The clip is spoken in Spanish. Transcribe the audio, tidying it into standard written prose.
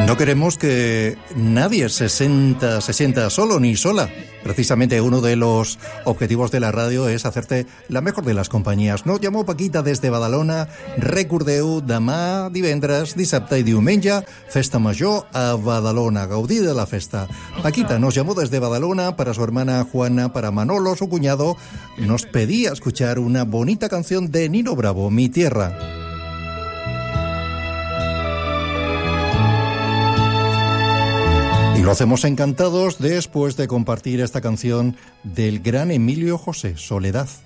No queremos que nadie se sienta solo ni sola. Precisamente uno de los objetivos de la radio es hacerte la mejor de las compañías. Nos llamó Paquita desde Badalona. Recordeu, demà, divendres, dissabte i diumenge, festa major a Badalona. Gaudí de la festa. Paquita nos llamó desde Badalona para su hermana Juana, para Manolo, su cuñado. Nos pedía escuchar una bonita canción de Nino Bravo, Mi Tierra. Y lo hacemos encantados después de compartir esta canción del gran Emilio José, Soledad.